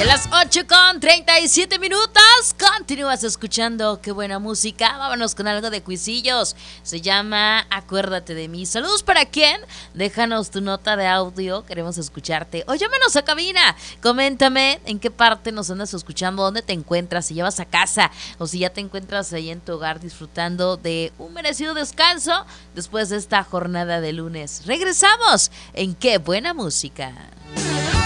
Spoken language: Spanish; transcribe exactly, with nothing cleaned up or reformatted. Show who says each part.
Speaker 1: De las ocho con treinta y siete minutos, continúas escuchando qué buena música. Vámonos con algo de Cuisillos. Se llama Acuérdate de mí. Saludos para quién. Déjanos tu nota de audio. Queremos escucharte. O llámanos a cabina. Coméntame en qué parte nos andas escuchando, dónde te encuentras, si llevas a casa o si ya te encuentras ahí en tu hogar disfrutando de un merecido descanso después de esta jornada de lunes. Regresamos en Qué Buena Música.